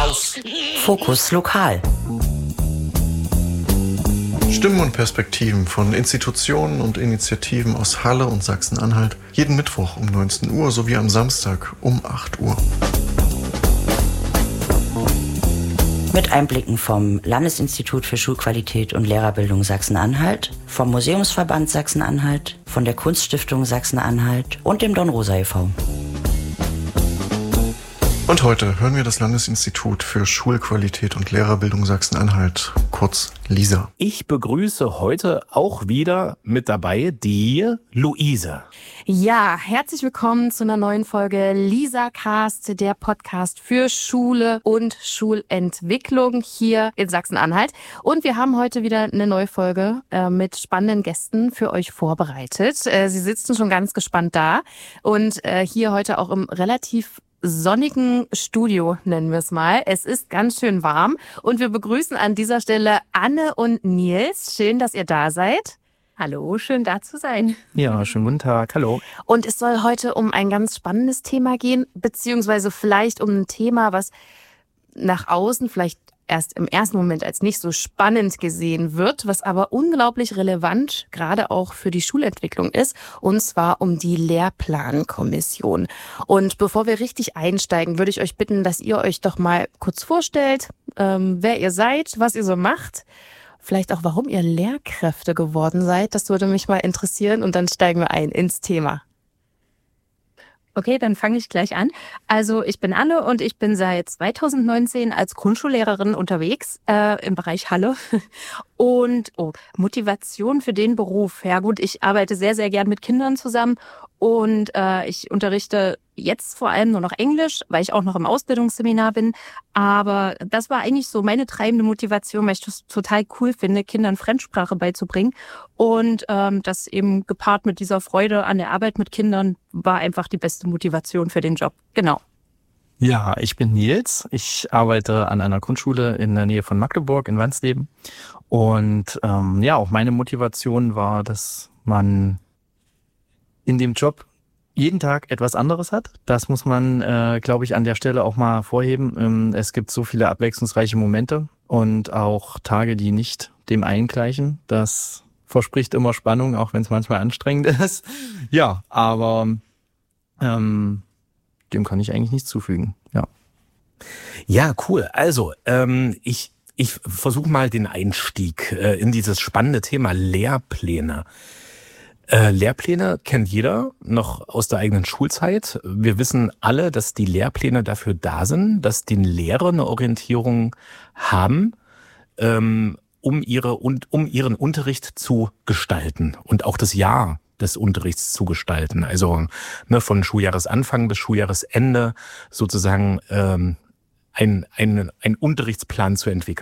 Haus. Fokus Lokal. Stimmen und Perspektiven von Institutionen und Initiativen aus Halle und Sachsen-Anhalt. Jeden Mittwoch um 19 Uhr sowie am Samstag um 8 Uhr. Mit Einblicken vom Landesinstitut für Schulqualität und Lehrerbildung Sachsen-Anhalt, vom Museumsverband Sachsen-Anhalt, von der Kunststiftung Sachsen-Anhalt und dem Dornrosa e.V. Und heute hören wir das Landesinstitut für Schulqualität und Lehrerbildung Sachsen-Anhalt, kurz LISA. Ich begrüße heute auch wieder mit dabei die Luise. Ja, herzlich willkommen zu einer neuen Folge LISA-Cast, der Podcast für Schule und Schulentwicklung hier in Sachsen-Anhalt. Und wir haben heute wieder eine neue Folge mit spannenden Gästen für euch vorbereitet. Sie sitzen schon ganz gespannt da und hier heute auch im relativ sonnigen Studio, nennen wir es mal. Es ist ganz schön warm und wir begrüßen an dieser Stelle Anne und Nils. Schön, dass ihr da seid. Hallo, schön da zu sein. Ja, schönen guten Tag, hallo. Und es soll heute um ein ganz spannendes Thema gehen, beziehungsweise vielleicht um ein Thema, was nach außen vielleicht erst im ersten Moment als nicht so spannend gesehen wird, was aber unglaublich relevant gerade auch für die Schulentwicklung ist, und zwar um die Lehrplankommission. Und bevor wir richtig einsteigen, würde ich euch bitten, dass ihr euch doch mal kurz vorstellt, wer ihr seid, was ihr so macht, vielleicht auch, warum ihr Lehrkräfte geworden seid. Das würde mich mal interessieren und dann steigen wir ein ins Thema. Okay, dann fange ich gleich an. Also ich bin Anne und ich bin seit 2019 als Grundschullehrerin unterwegs im Bereich Halle. Und Motivation für den Beruf. Ja gut, ich arbeite sehr, sehr gern mit Kindern zusammen und ich unterrichte jetzt vor allem nur noch Englisch, weil ich auch noch im Ausbildungsseminar bin. Aber das war eigentlich so meine treibende Motivation, weil ich das total cool finde, Kindern Fremdsprache beizubringen. Und das eben gepaart mit dieser Freude an der Arbeit mit Kindern war einfach die beste Motivation für den Job. Genau. Ja, ich bin Nils. Ich arbeite an einer Grundschule in der Nähe von Magdeburg in Wansleben. Und auch meine Motivation war, dass man in dem Job jeden Tag etwas anderes hat. Das muss man, glaube ich, an der Stelle auch mal vorheben. Es gibt so viele abwechslungsreiche Momente und auch Tage, die nicht dem einen gleichen. Das verspricht immer Spannung, auch wenn es manchmal anstrengend ist. Ja, aber dem kann ich eigentlich nichts zufügen. Ja. Ja, cool. Also, ich versuche mal den Einstieg in dieses spannende Thema Lehrpläne. Lehrpläne kennt jeder noch aus der eigenen Schulzeit. Wir wissen alle, dass die Lehrpläne dafür da sind, dass die Lehrer eine Orientierung haben, um ihren Unterricht zu gestalten und auch das Jahr des Unterrichts zu gestalten. Also von Schuljahresanfang bis Schuljahresende sozusagen einen Unterrichtsplan zu entwickeln.